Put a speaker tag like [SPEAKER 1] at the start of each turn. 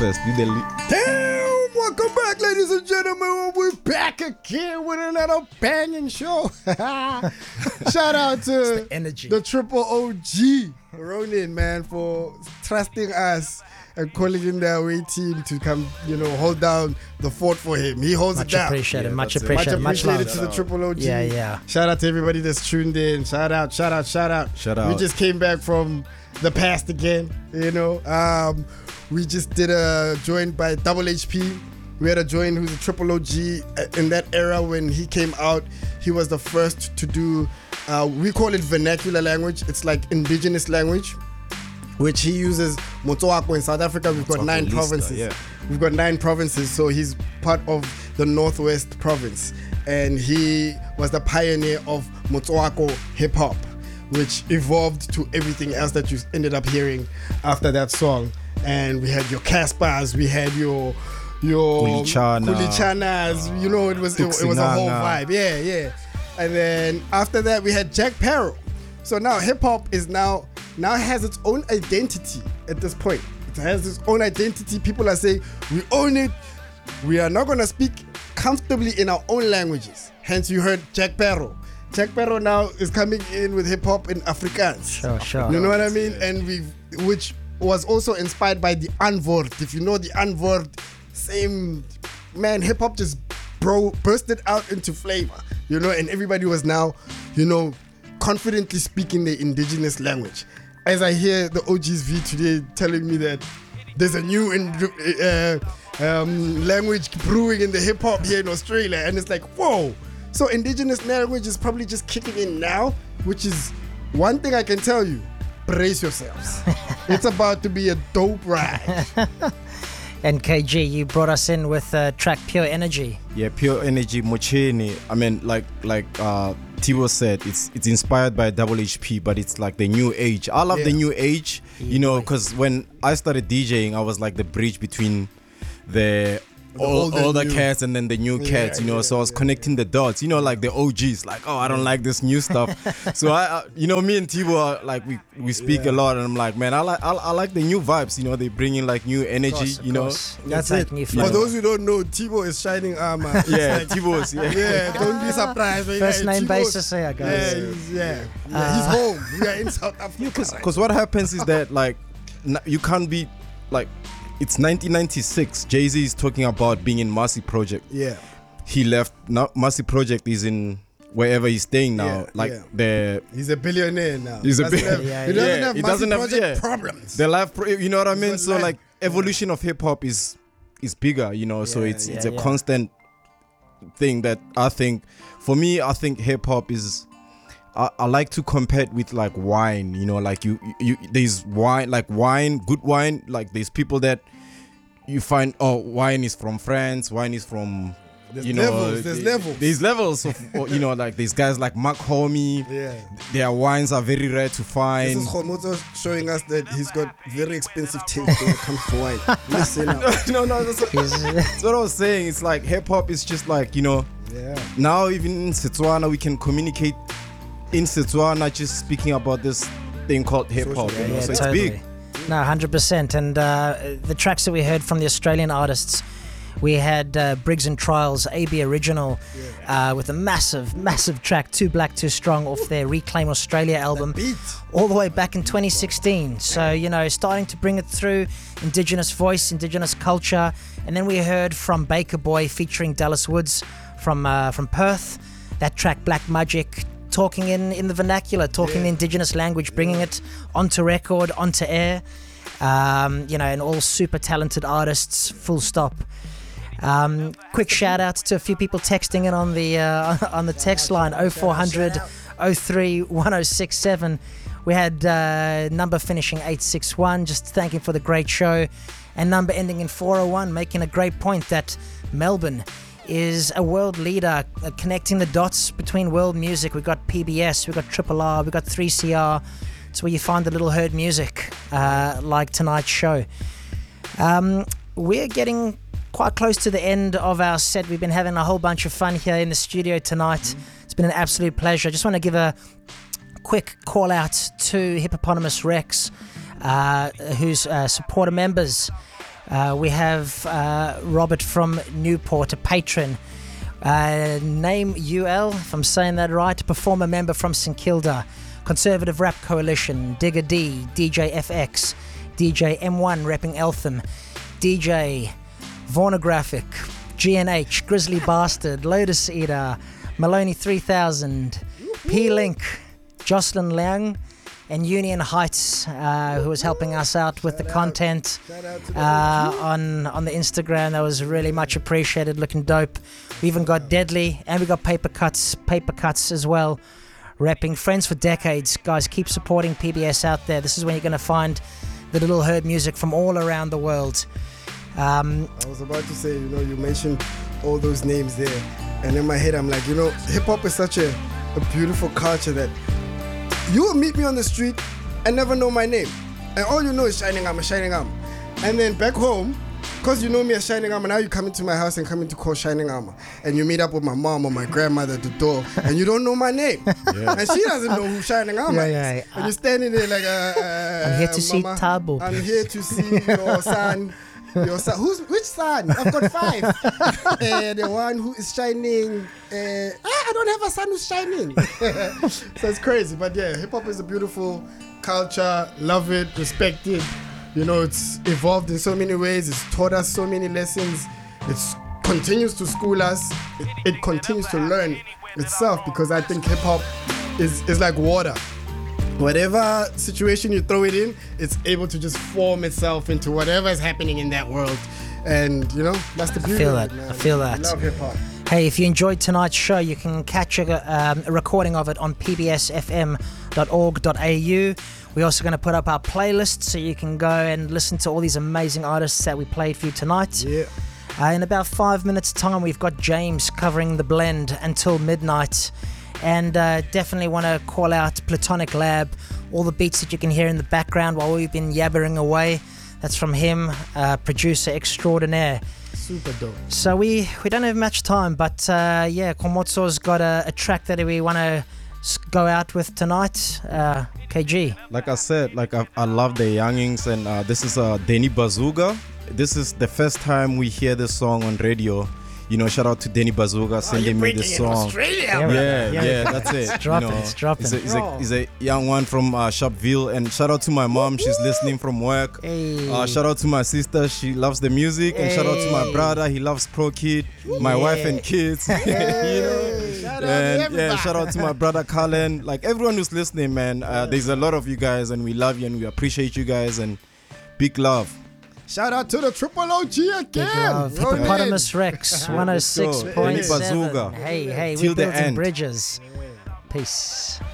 [SPEAKER 1] first.
[SPEAKER 2] Damn! Welcome back, ladies and gentlemen. We're back again with another banging show. Shout out to the triple OG, Ronin, man, for trusting us and calling in their away team to come, hold down the fort for him. He holds it down.
[SPEAKER 3] Much appreciated. Much
[SPEAKER 2] appreciated to the triple OG.
[SPEAKER 3] Yeah.
[SPEAKER 2] Shout out to everybody that's tuned in. Shout out. We just came back from the past again, We just did a joint by Double HP. We had a joint who's a triple OG. In that era when he came out, he was the first to do, we call it vernacular language. It's like indigenous language, which he uses. Motswako in South Africa, we've got 9 provinces. Yeah. We've got 9 provinces, so he's part of the Northwest province. And he was the pioneer of Motswako hip hop, which evolved to everything else that you ended up hearing after that song. And we had your Caspers, we had your Kulichanas, it was a whole vibe. Yeah. And then after that we had Jack Parow. So now hip hop is now has its own identity at this point. It has its own identity. People are saying we own it. We are not gonna speak comfortably in our own languages. Hence you heard Jack Parow. Jack Parow now is coming in with hip hop in Afrikaans.
[SPEAKER 3] Sure.
[SPEAKER 2] You know what I mean? And which was also inspired by the Antwoord. If you know the Antwoord, same man, hip hop just bursted out into flavor, and everybody was now, confidently speaking the indigenous language. As I hear the OG's V today telling me that there's a new language brewing in the hip hop here in Australia, and it's like, whoa. So indigenous language is probably just kicking in now, which is one thing I can tell you. Brace yourselves. It's about to be a dope ride.
[SPEAKER 3] And KG, you brought us in with track Pure Energy.
[SPEAKER 1] Yeah, Pure Energy, Mocheni. I mean, like Tivo said, it's inspired by Double HP, but it's like the new age. I love the new age, because when I started DJing, I was like the bridge between the older cats and then the new cats, so I was connecting the dots, like the OGs, like, I don't like this new stuff. So I me and Tivo are like, we speak a lot, and I'm like, man, I like the new vibes, they bring in like new energy,
[SPEAKER 3] of course.
[SPEAKER 2] That's it. For those who don't know, Tivo is shining armor.
[SPEAKER 1] Yeah, Tivo's,
[SPEAKER 2] don't be surprised.
[SPEAKER 3] First name basis here, guys.
[SPEAKER 2] He's home. We are in South Africa.
[SPEAKER 1] Because what happens is that, like, you can't be like, it's 1996. Jay-Z is talking about being in Marcy Project. Yeah. He left. Now Marcy Project is in wherever he's staying now.
[SPEAKER 2] He's a billionaire now.
[SPEAKER 1] He doesn't
[SPEAKER 2] have Marcy Project problems.
[SPEAKER 1] The life, you know what I mean? So like evolution of hip hop is bigger, so it's a constant thing that I think, for me, I think hip hop is, I like to compare it with like wine, like you there's wine, like wine, good wine, like there's people that you find, wine is from France, wine is from,
[SPEAKER 2] there's levels.
[SPEAKER 1] There's levels of, like these guys like Mark Homie. Yeah. Their wines are very rare to find.
[SPEAKER 2] This is Khomoto showing us that he's got very expensive taste when it comes to wine. Listen up.
[SPEAKER 1] No, that's what I was saying. It's like hip hop is just like, now even in Setswana we can communicate in Setswana just speaking about this thing called hip hop. So it's
[SPEAKER 3] totally
[SPEAKER 1] big.
[SPEAKER 3] No, 100%. And the tracks that we heard from the Australian artists, we had Briggs and Trials, AB Original, with a massive track, Too Black, Too Strong, off their Reclaim Australia album, all the way back in 2016. So, starting to bring it through Indigenous voice, Indigenous culture. And then we heard from Baker Boy featuring Dallas Woods from Perth, that track Black Magic, talking in the vernacular, talking the Indigenous language, bringing it onto record, onto air, and all super talented artists, full stop. Quick shout out to a few people texting in on the text line 0400 03 1067. We had number finishing 861, just thanking for the great show, and number ending in 401, making a great point that Melbourne is a world leader, connecting the dots between world music. We've got PBS, we've got Triple R, we've got 3CR. It's where you find the little herd music, like tonight's show. We're getting quite close to the end of our set. We've been having a whole bunch of fun here in the studio tonight. It's been an absolute pleasure. I just want to give a quick call out to Hippopotamus Rex, whose supporter members We have Robert from Newport, a patron. Name UL, if I'm saying that right, performer member from St Kilda, Conservative Rap Coalition, Digger D, DJ FX, DJ M1 repping Eltham, DJ Vornographic, GNH, Grizzly Bastard, Lotus Eater, Maloney 3000, P-Link, Jocelyn Liang, and Union Heights, who was helping us out with the content on the Instagram. That was really much appreciated, looking dope. We even got Deadly, and we got Paper Cuts as well, repping Friends for Decades. Guys, keep supporting PBS out there. This is when you're going to find the Little Herb music from all around the world.
[SPEAKER 2] I was about to say, you mentioned all those names there, and in my head I'm like, hip-hop is such a beautiful culture that you will meet me on the street and never know my name. And all you know is Shining Armor, Shining Armor. And then back home, because you know me as Shining Armor, now you come into my house and come into call Shining Armor. And you meet up with my mom or my grandmother at the door, and you don't know my name. Yeah. And she doesn't know who Shining Armor is. And you're standing there like,
[SPEAKER 3] I'm here to see Tabo.
[SPEAKER 2] I'm here to see your son. Which son? I've got 5. The one who is shining. I don't have a son who's shining. So it's crazy. But yeah, hip hop is a beautiful culture. Love it, respect it. It's evolved in so many ways. It's taught us so many lessons. It continues to school us. It continues to learn itself, because I think hip hop is like water. Whatever situation you throw it in, it's able to just form itself into whatever is happening in that world. And, that's the beauty of it, man.
[SPEAKER 3] I feel that.
[SPEAKER 2] I love hip-hop.
[SPEAKER 3] Hey, if you enjoyed tonight's show, you can catch a recording of it on pbsfm.org.au. We're also going to put up our playlist, so you can go and listen to all these amazing artists that we played for you tonight.
[SPEAKER 2] Yeah.
[SPEAKER 3] In about 5 minutes' time, we've got James covering the blend until midnight. And definitely want to call out Platonic Lab. All the beats that you can hear in the background while we've been yabbering away, that's from him, producer extraordinaire.
[SPEAKER 2] Super dope.
[SPEAKER 3] So we don't have much time, but Komotso's got a track that we want to go out with tonight. KG.
[SPEAKER 1] Like I said, I love the youngings, and this is Denny Bazuga. This is the first time we hear this song on radio. Shout out to Denny Bazuga sending me this song. Yeah, that's it.
[SPEAKER 3] It's dropping.
[SPEAKER 1] He's a young one from Sharpeville, and shout out to my mom. She's listening from work.
[SPEAKER 3] Hey.
[SPEAKER 1] Shout out to my sister. She loves the music, and shout out to my brother. He loves Pro Kid. My wife and kids.
[SPEAKER 2] Shout
[SPEAKER 1] out to my brother Colin. Like everyone who's listening, man. There's a lot of you guys, and we love you and we appreciate you guys, and big love.
[SPEAKER 2] Shout out to the Triple OG again.
[SPEAKER 3] Hippopotamus Rex, 106.7.
[SPEAKER 1] Bazuga.
[SPEAKER 3] Hey,
[SPEAKER 1] Till
[SPEAKER 3] we're
[SPEAKER 1] the
[SPEAKER 3] building
[SPEAKER 1] end.
[SPEAKER 3] bridges. Peace.